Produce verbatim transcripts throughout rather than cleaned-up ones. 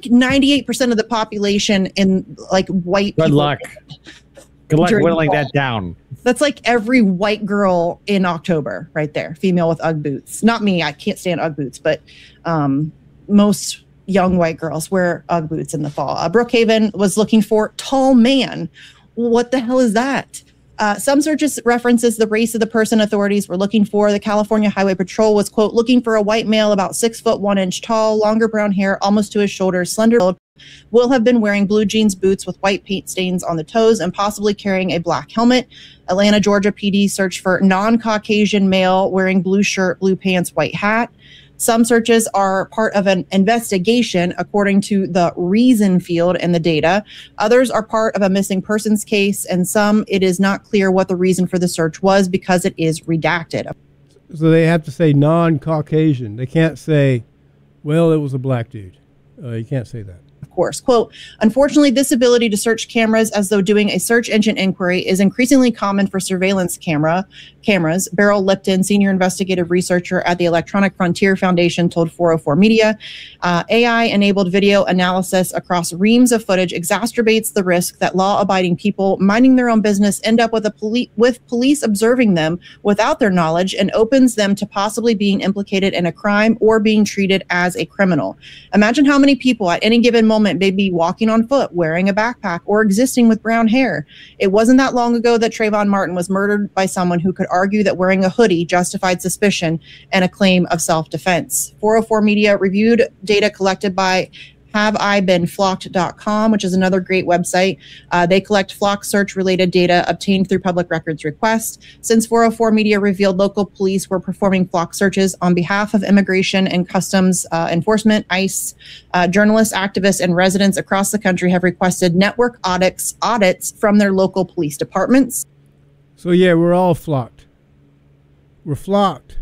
like ninety-eight percent of the population in like white Good people. luck. Good luck during whittling fall. that down. That's like every white girl in October right there. Female with Ugg boots. Not me. I can't stand Ugg boots, but um, most young white girls wear Ugg boots in the fall. Uh, Brookhaven was looking for tall man. What the hell is that? Uh, some searches references the race of the person authorities were looking for. The California Highway Patrol was, quote, looking for a white male about six foot one inch tall, longer brown hair, almost to his shoulders, slender build, will have been wearing blue jeans boots with white paint stains on the toes and possibly carrying a black helmet. Atlanta, Georgia P D searched for non-Caucasian male wearing blue shirt, blue pants, white hat. Some searches are part of an investigation, according to the reason field in the data. Others are part of a missing persons case, and some it is not clear what the reason for the search was because it is redacted. So they have to say non-Caucasian. They can't say, well, it was a black dude. Uh, you can't say that. Of course. Quote, unfortunately, this ability to search cameras as though doing a search engine inquiry is increasingly common for surveillance camera cameras. Beryl Lipton, senior investigative researcher at the Electronic Frontier Foundation, told four oh four Media, uh, A I-enabled video analysis across reams of footage exacerbates the risk that law-abiding people minding their own business end up with a poli- with police observing them without their knowledge and opens them to possibly being implicated in a crime or being treated as a criminal. Imagine how many people at any given moment may be walking on foot, wearing a backpack, or existing with brown hair. It wasn't that long ago that Trayvon Martin was murdered by someone who could argue that wearing a hoodie justified suspicion and a claim of self-defense. four oh four Media reviewed data collected by have I been flocked dot com, which is another great website. Uh, they collect flock search-related data obtained through public records requests. Since four oh four Media revealed local police were performing flock searches on behalf of Immigration and Customs uh, Enforcement, ICE, uh, journalists, activists, and residents across the country have requested network audits, audits from their local police departments. So, yeah, we're all flocked. We're flocked.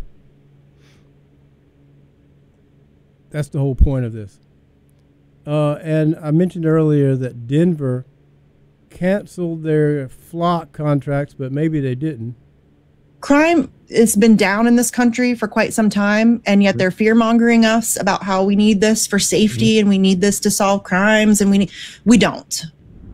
That's the whole point of this. Uh, and I mentioned earlier that Denver canceled their flock contracts, but maybe they didn't. Crime has been down in this country for quite some time, and yet they're fear-mongering us about how we need this for safety mm-hmm. and we need this to solve crimes, and we need, we don't.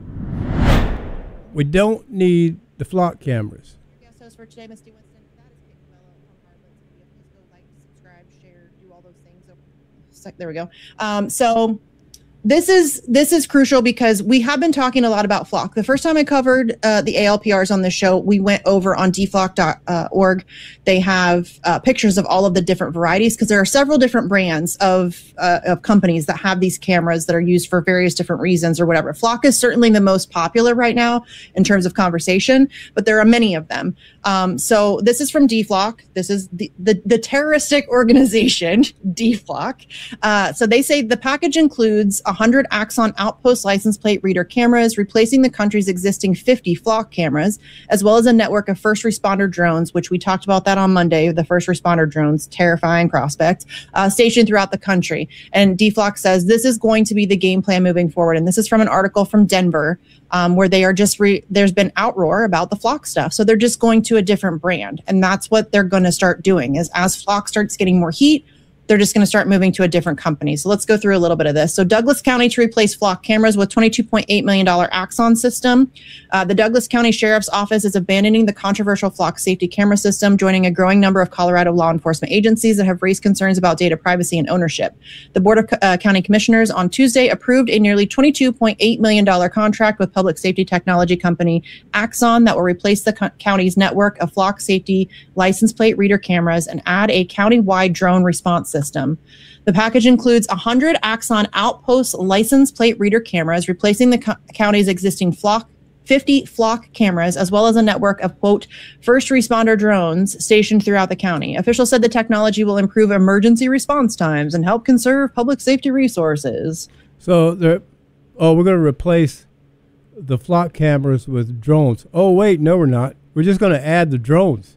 We don't need the flock cameras. Your guest host for today, Misty Winston. That is Kate Covello from Harvard's Media. Please go like, subscribe, share, do all those things. There we go. Um, so... This is this is crucial because we have been talking a lot about flock. The first time I covered uh, the A L P Rs on this show, we went over on d flock dot org. They have uh, pictures of all of the different varieties because there are several different brands of uh, of companies that have these cameras that are used for various different reasons or whatever. Flock is certainly the most popular right now in terms of conversation, but there are many of them. Um, so this is from D Flock. This is the the, the terroristic organization D Flock. Uh, so they say the package includes one hundred Axon Outpost license plate reader cameras, replacing the country's existing fifty flock cameras, as well as a network of first responder drones, which we talked about that on Monday, the first responder drones, terrifying prospect, uh, stationed throughout the country. And D Flock says this is going to be the game plan moving forward. And this is from an article from Denver, um, where they are just, re- there's been outroar about the flock stuff. So they're just going to a different brand. And that's what they're going to start doing is as flock starts getting more heat, they're just going to start moving to a different company. So let's go through a little bit of this. So Douglas County to replace flock cameras with twenty-two point eight million dollars Axon system. Uh, the Douglas County Sheriff's Office is abandoning the controversial flock safety camera system, joining a growing number of Colorado law enforcement agencies that have raised concerns about data privacy and ownership. The Board of uh, County Commissioners on Tuesday approved a nearly twenty-two point eight million dollars contract with public safety technology company Axon that will replace the co- county's network of flock safety license plate reader cameras and add a county-wide drone response system. System. The package includes one hundred Axon Outpost license plate reader cameras, replacing the co- county's existing flock fifty flock cameras, as well as a network of, quote, first responder drones stationed throughout the county. Officials said the technology will improve emergency response times and help conserve public safety resources. So they're, oh, we're going to replace the flock cameras with drones. Oh, wait, no, we're not. We're just going to add the drones.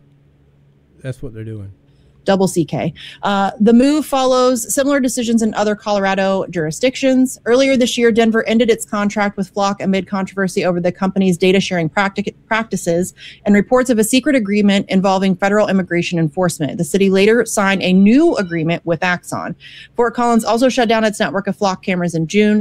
That's what they're doing. Double C K. Uh, the move follows similar decisions in other Colorado jurisdictions. Earlier this year, Denver ended its contract with Flock amid controversy over the company's data sharing practic- practices and reports of a secret agreement involving federal immigration enforcement. The city later signed a new agreement with Axon. Fort Collins also shut down its network of Flock cameras in June.